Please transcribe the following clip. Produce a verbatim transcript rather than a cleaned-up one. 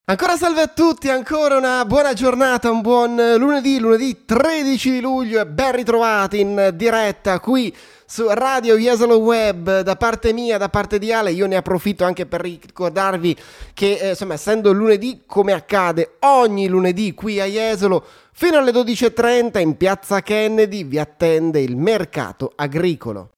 Ancora salve a tutti, ancora una buona giornata, un buon lunedì, lunedì tredici luglio e ben ritrovati in diretta qui su Radio Jesolo Web. Da parte mia, da parte di Ale, io ne approfitto anche per ricordarvi che eh, insomma, essendo lunedì, come accade ogni lunedì qui a Jesolo, fino alle dodici e trenta in piazza Kennedy vi attende il mercato agricolo.